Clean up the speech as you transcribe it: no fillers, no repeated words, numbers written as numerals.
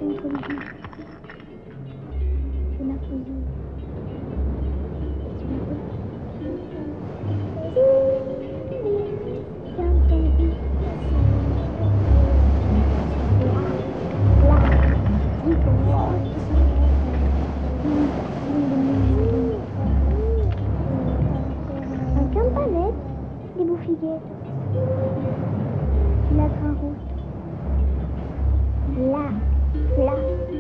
contre lui. Je l'ai posé. Un campanette, des bouffiguettes. La grain rouge. Là, là.